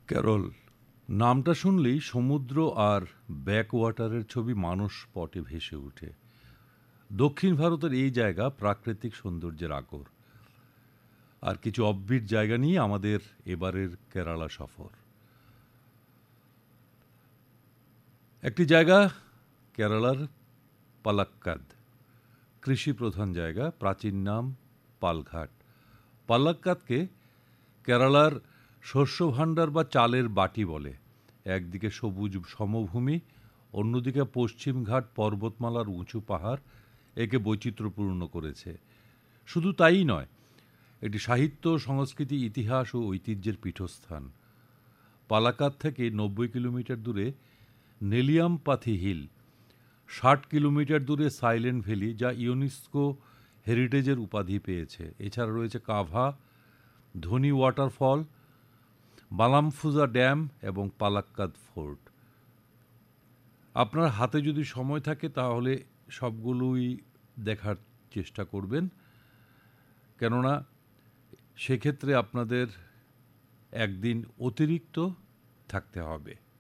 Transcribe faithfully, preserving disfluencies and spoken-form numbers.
কেরল নামটা শুনলেই সমুদ্র আর ব্যাকওয়াটারের ছবি মানুষ পটে ভেসে ওঠে। দক্ষিণ ভারতের এই জায়গা প্রাকৃতিক সৌন্দর্যের আগর। আর কিছু অব্বিট জায়গা নিয়ে আমাদের এবারের কেরালা সফর। একটি জায়গা কেরালার পালাক্কাদ, কৃষি প্রধান জায়গা, প্রাচীন নাম পালঘাট। পালাক্কাদকে কেরালার শস্য ভাণ্ডার বা চালের বাটি বলে। একদিকে সবুজ সমভূমি, অন্যদিকে পশ্চিমঘাট পর্বতমালার উঁচু পাহাড় একে বৈচিত্র্যপূর্ণ করেছে। শুধু তাই নয়, এটি সাহিত্য, সংস্কৃতি, ইতিহাস ও ঐতিহ্যের পীঠস্থান। পালাক্কাদ থেকে নব্বই কিলোমিটার দূরে নেলিয়ামপাথি হিল, ষাট কিলোমিটার দূরে সাইলেন্ট ভ্যালি, যা ইউনেস্কো হেরিটেজের উপাধি পেয়েছে। এছাড়া রয়েছে কাভা, ধনি ওয়াটারফল, বালামফুজা ড্যাম এবং পালাক্কাদ ফোর্ট। আপনার হাতে যদি সময় থাকে তাহলে সবগুলোই দেখার চেষ্টা করবেন, কেননা সেক্ষেত্রে আপনাদের একদিন অতিরিক্ত থাকতে হবে।